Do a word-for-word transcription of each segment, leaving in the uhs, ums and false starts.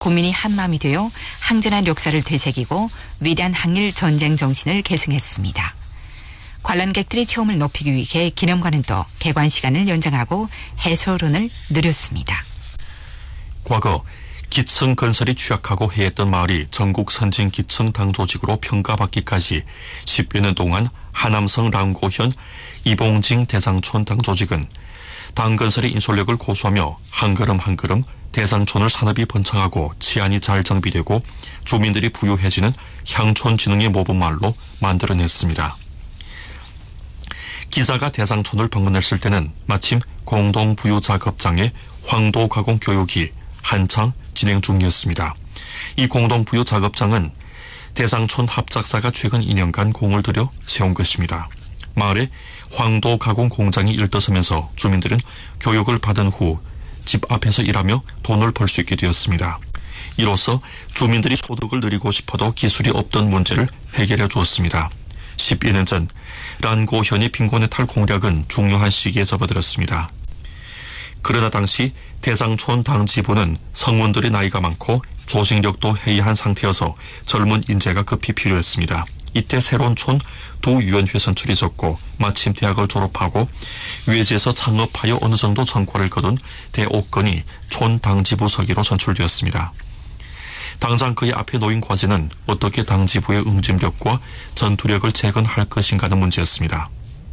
국민이 한마음이 되어 항전한 역사를 되새기고 위대한 항일 전쟁 정신을 계승했습니다. 관람객들의 체험을 높이기 위해 기념관은 또 개관 시간을 연장하고 해설론을 늘렸습니다. 과거 기층 건설이 취약하고 해했던 마을이 전국 선진 기층 당 조직으로 평가받기까지 십여 년 동안 하남성 랑고현 이봉징 대상촌 당 조직은 당 건설의 인솔력을 고수하며 한 걸음 한 걸음 대상촌을 산업이 번창하고 치안이 잘 정비되고 주민들이 부유해지는 향촌 지능의 모범마을로 만들어냈습니다. 기자가 대상촌을 방문했을 때는 마침 공동부유작업장의 황도 가공 교육이 한창 진행 중이었습니다. 이 공동부유작업장은 대상촌 합작사가 최근 이 년간 공을 들여 세운 것입니다. 마을에 황도 가공 공장이 일떠서면서 주민들은 교육을 받은 후 집 앞에서 일하며 돈을 벌 수 있게 되었습니다. 이로써 주민들이 소득을 늘리고 싶어도 기술이 없던 문제를 해결해 주었습니다. 십일 년 전 란고현의 빈곤의 탈 공략은 중요한 시기에 접어들었습니다. 그러나 당시 대상촌 당 지부는 성원들의 나이가 많고 조직력도 해이한 상태여서 젊은 인재가 급히 필요했습니다. 이때 새로운 촌 두 위원회 선출이 있었고 마침 대학을 졸업하고 외지에서 창업하여 어느 정도 성과를 거둔 대옥건이 촌 당지부 서기로 선출되었습니다. 당장 그의 앞에 놓인 과제는 어떻게 당지부의 응집력과 전투력을 재건할 것인가는 문제였습니다.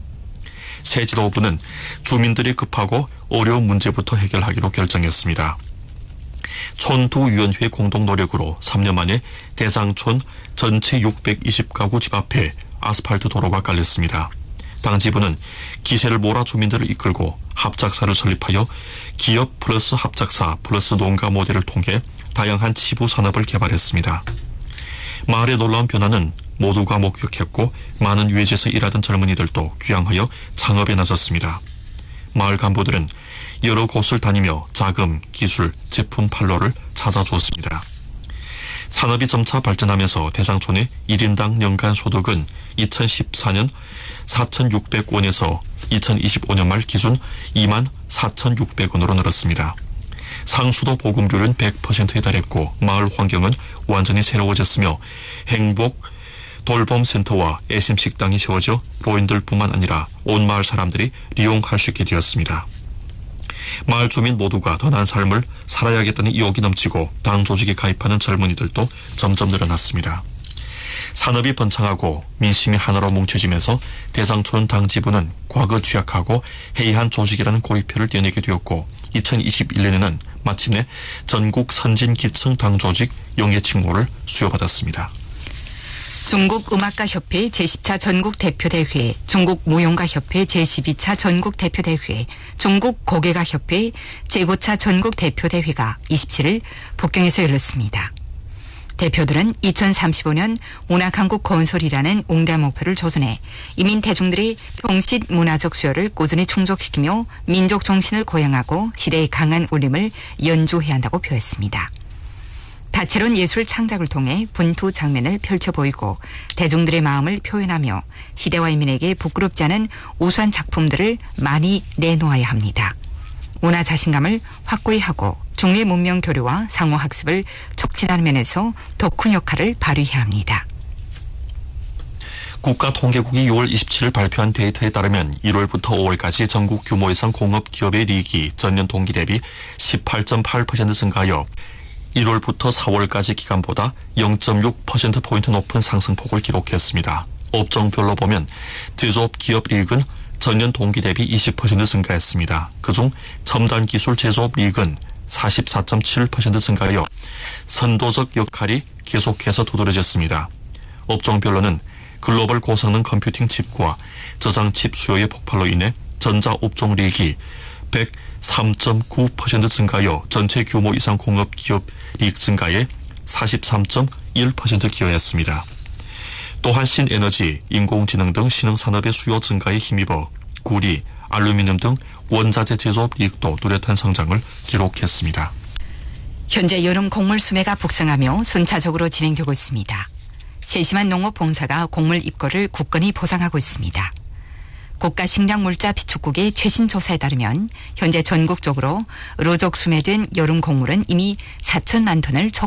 새 지도부는 주민들이 급하고 어려운 문제부터 해결하기로 결정했습니다. 촌두위원회 공동 노력으로 삼 년 만에 대상촌 전체 육백이십 가구 집 앞에 아스팔트 도로가 깔렸습니다. 당지부는 기세를 몰아 주민들을 이끌고 합작사를 설립하여 기업 플러스 합작사 플러스 농가 모델을 통해 다양한 치부 산업을 개발했습니다. 마을의 놀라운 변화는 모두가 목격했고 많은 외지에서 일하던 젊은이들도 귀향하여 창업에 나섰습니다. 마을 간부들은 여러 곳을 다니며 자금, 기술, 제품 판로를 찾아주었습니다. 산업이 점차 발전하면서 대상촌의 일 인당 연간 소득은 이천십사 년 사천육백 원에서 이천이십오 년 말 기준 이만 사천육백 원으로 늘었습니다. 상수도 보급률은 백 퍼센트에 달했고 마을 환경은 완전히 새로워졌으며 행복 돌봄센터와 애심식당이 세워져 노인들뿐만 아니라 온 마을 사람들이 이용할 수 있게 되었습니다. 마을 주민 모두가 더 나은 삶을 살아야겠다는 의욕이 넘치고 당 조직에 가입하는 젊은이들도 점점 늘어났습니다. 산업이 번창하고 민심이 하나로 뭉쳐지면서 대상촌 당 지부는 과거 취약하고 해이한 조직이라는 고리표를 떼내게 되었고 이천이십일 년에는 마침내 전국 선진기층 당 조직 영예 칭호를 수여받았습니다. 중국음악가협회 제십 차 전국대표대회, 중국무용가협회 제십이 차 전국대표대회, 중국고개가협회 제구 차 전국대표대회가 이십칠 일 북경에서 열렸습니다. 대표들은 이천삼십오 년 문화강국 건설이라는 웅대한 목표를 조준해 이민 대중들의 정신 문화적 수요를 꾸준히 충족시키며 민족 정신을 고양하고 시대의 강한 울림을 연주해야 한다고 표했습니다. 다채로운 예술 창작을 통해 분투 장면을 펼쳐 보이고 대중들의 마음을 표현하며 시대와 인민에게 부끄럽지 않은 우수한 작품들을 많이 내놓아야 합니다. 문화 자신감을 확고히 하고 중의 문명 교류와 상호 학습을 촉진하는 면에서 더 큰 역할을 발휘해야 합니다. 국가통계국이 유월 이십칠 일 발표한 데이터에 따르면 일월부터 오월까지 전국 규모 이상 공업 기업의 이익이 전년 동기 대비 십팔 점 팔 퍼센트 증가하여 일월부터 사월까지 기간보다 영 점 육 퍼센트 포인트 높은 상승폭을 기록했습니다. 업종별로 보면 제조업 기업 이익은 전년 동기 대비 이십 퍼센트 증가했습니다. 그중 첨단 기술 제조업 이익은 사십사 점 칠 퍼센트 증가하여 선도적 역할이 계속해서 두드러졌습니다. 업종별로는 글로벌 고성능 컴퓨팅 칩과 저장 칩 수요의 폭발로 인해 전자업종 이익이 백삼 점 구 퍼센트 증가하여 전체 규모 이상 공업 기업 이익 증가에 사십삼 점 일 퍼센트 기여했습니다. 또한 신에너지, 인공지능 등 신흥산업의 수요 증가에 힘입어 구리, 알루미늄 등 원자재 제조업 이익도 뚜렷한 성장을 기록했습니다. 현재 여름 곡물 수매가 북상하며 순차적으로 진행되고 있습니다. 세심한 농업 봉사가 곡물 입고를 굳건히 보상하고 있습니다. 고가 식량물자 비축국의 최신 조사에 따르면 현재 전국적으로 의료적 수매된 여름 곡물은 이미 사천만 톤을